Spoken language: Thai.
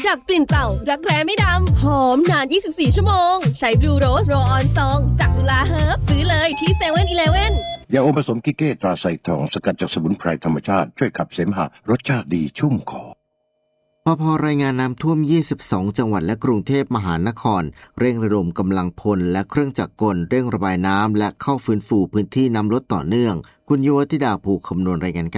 ดับกลิ่นเต่ารักแร้ไม่ดำหอมนาน24ชั่วโมงใช้ Blue Rose Roll On Song จากจุฬาเฮิร์บซื้อเลยที่ 7-Eleven ยาอมผสมกิเก้ตราไซทองสกัดจากสมุนไพรธรรมชาติช่วยขับเสมหะรสชาติดีชุ่มคอพพรายงานน้ำท่วม22จังหวัดและกรุงเทพมหานครเร่งระดมกำลังพลและเครื่องจักรกลเร่งระบายน้ำและเข้าฟื้นฟูพื้นที่น้ำลดต่อเนื่องคุณยุวธิดาภูคำนวณรายงาน